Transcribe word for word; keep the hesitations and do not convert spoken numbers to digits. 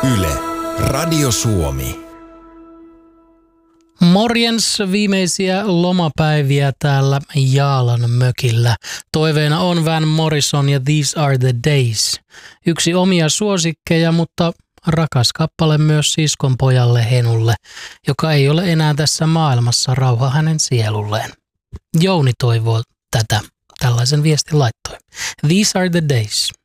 Yle, Radio Suomi. Morjens, viimeisiä lomapäiviä täällä Jaalan mökillä. Toiveena on Van Morrison ja These Are the Days. Yksi omia suosikkeja, mutta rakas kappale myös siskon pojalle Henulle, joka ei ole enää tässä maailmassa, rauha hänen sielulleen. Jouni toivoo tätä, tällaisen viestin laittoi. These Are the Days.